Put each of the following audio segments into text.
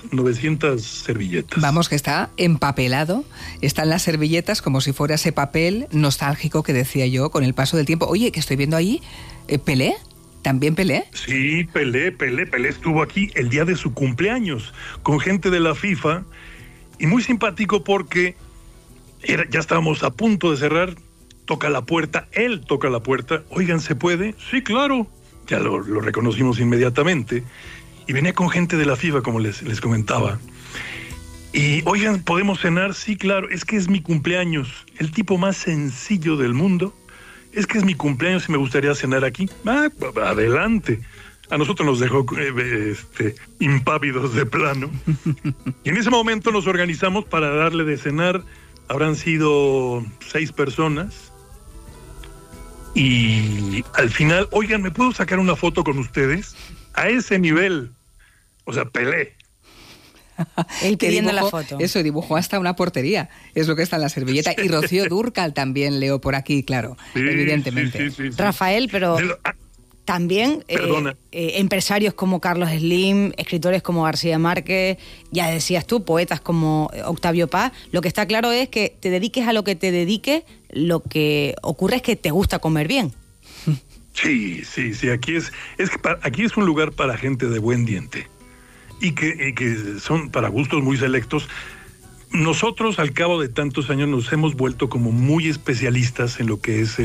900 servilletas. Vamos, que está empapelado, están las servilletas como si fuera ese papel nostálgico que decía yo con el paso del tiempo. Oye, que estoy viendo ahí, ¿Pelé? ¿También Pelé? Sí, Pelé estuvo aquí el día de su cumpleaños con gente de la FIFA y muy simpático porque ya estábamos a punto de cerrar, él toca la puerta, oigan, ¿se puede? Sí, claro, ya lo reconocimos inmediatamente y venía con gente de la FIFA, como les comentaba. Y, oigan, ¿podemos cenar? Sí, claro, es que es mi cumpleaños, el tipo más sencillo del mundo. Es que es mi cumpleaños y me gustaría cenar aquí. Adelante. A nosotros nos dejó impávidos de plano. Y en ese momento nos organizamos para darle de cenar. Habrán sido 6 personas. Y al final, oigan, ¿me puedo sacar una foto con ustedes? A ese nivel. O sea, Pelé. Él pidiendo la foto. Eso, dibujó hasta una portería. Es lo que está en la servilleta. Y Rocío Dúrcal también leo por aquí, claro, sí, evidentemente. Sí. Rafael, pero también empresarios como Carlos Slim, escritores como García Márquez, ya decías tú, poetas como Octavio Paz. Lo que está claro es que te dediques a lo que te dediques, lo que ocurre es que te gusta comer bien. Sí. Aquí es un lugar para gente de buen diente. Y que son para gustos muy selectos. Nosotros, al cabo de tantos años, nos hemos vuelto como muy especialistas en lo que es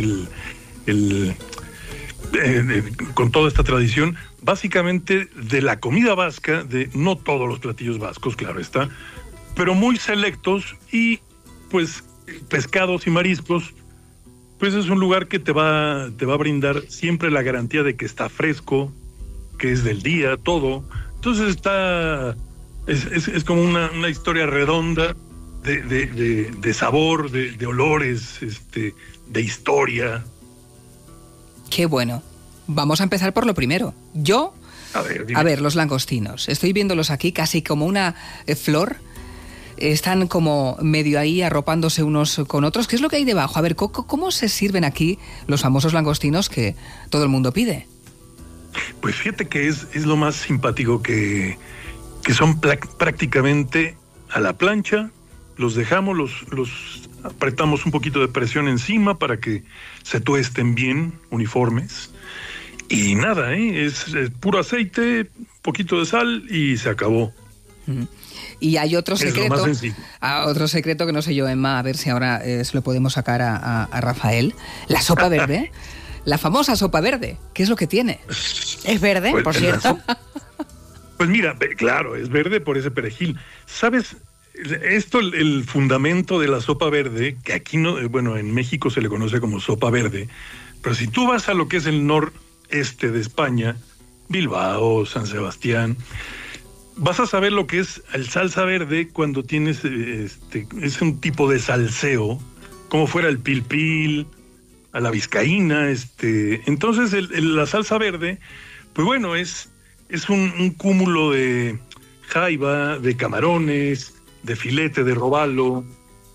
con toda esta tradición, básicamente de la comida vasca, de no todos los platillos vascos, claro está, pero muy selectos y, pues, pescados y mariscos. Pues es un lugar que te va a brindar siempre la garantía de que está fresco, que es del día, todo. Entonces es como una historia redonda de sabor, de olores, de historia. Qué bueno. Vamos a empezar por lo primero. A ver, los langostinos. Estoy viéndolos aquí casi como una flor. Están como medio ahí arropándose unos con otros. ¿Qué es lo que hay debajo? A ver, ¿cómo se sirven aquí los famosos langostinos que todo el mundo pide? Pues fíjate que es lo más simpático que son prácticamente a la plancha, los dejamos, los apretamos un poquito de presión encima para que se tuesten bien, uniformes, y nada, es puro aceite, poquito de sal y se acabó. Y hay otro secreto que no sé yo, Emma, a ver si ahora se lo podemos sacar a Rafael, la sopa verde. La famosa sopa verde, ¿qué es lo que tiene? ¿Es verde, por cierto? Pues mira, claro, es verde por ese perejil. ¿Sabes? Esto, el fundamento de la sopa verde, que aquí no, bueno, en México se le conoce como sopa verde, pero si tú vas a lo que es el noreste de España, Bilbao, San Sebastián, vas a saber lo que es el salsa verde cuando tienes, es un tipo de salseo, como fuera el pil pil, a la vizcaína, entonces la salsa verde, pues bueno, es un cúmulo de jaiba, de camarones, de filete de robalo,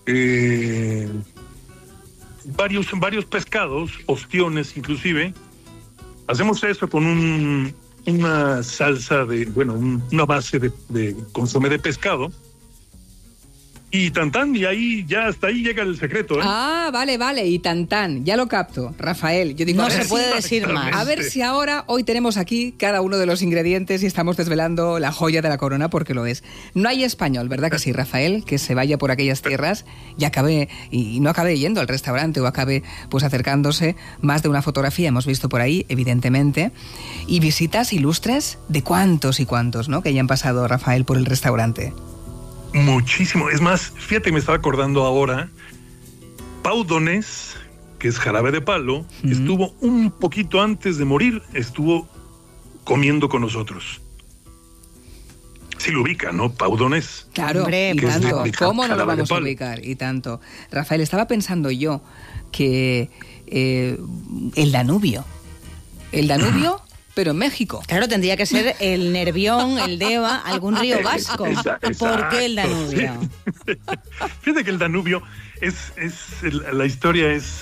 varios pescados, ostiones inclusive. Hacemos eso con una salsa una base de consomé de pescado. Y tantán, y ahí ya hasta ahí llega el secreto, ¿eh? Ah, vale, y tantán, ya lo capto, Rafael. Yo digo, no se puede decir más. A ver si hoy tenemos aquí cada uno de los ingredientes y estamos desvelando la joya de la corona, porque lo es. No hay español, ¿verdad que sí, Rafael? Que se vaya por aquellas tierras y no acabe yendo al restaurante o acabe pues acercándose. Más de una fotografía hemos visto por ahí, evidentemente. Y visitas ilustres de cuántos y cuántos, ¿no? Que hayan pasado, Rafael, por el restaurante. Muchísimo. Es más, fíjate, me estaba acordando ahora, Pau Donés, que es jarabe de palo, estuvo un poquito antes de morir, estuvo comiendo con nosotros. Sí lo ubica, ¿no? Pau Donés. Claro, hombre, y tanto. ¿Cómo no lo vamos a ubicar? Y tanto. Rafael, estaba pensando yo que el Danubio, pero en México. Claro, tendría que ser el Nervión, el Deva, algún río vasco. ¿Por qué el Danubio? Sí. Fíjate que el Danubio la historia es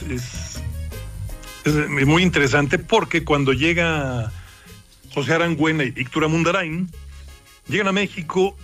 muy interesante, porque cuando llega José Arangüena y Víctor Amundarain, llegan a México